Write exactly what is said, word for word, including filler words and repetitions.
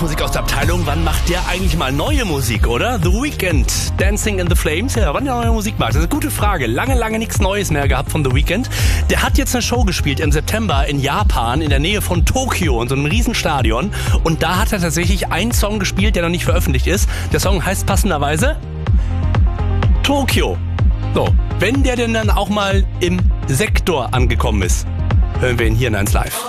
Musik aus der Abteilung, wann macht der eigentlich mal neue Musik, oder? The Weeknd, Dancing in the Flames, ja, wann der neue Musik macht? Das ist eine gute Frage. Lange, lange nichts Neues mehr gehabt von The Weeknd. Der hat jetzt eine Show gespielt im September in Japan, in der Nähe von Tokio, in so einem Riesenstadion. Und da hat er tatsächlich einen Song gespielt, der noch nicht veröffentlicht ist. Der Song heißt passenderweise Tokio. So, wenn der denn dann auch mal im Sektor angekommen ist, hören wir ihn hier in eins Live.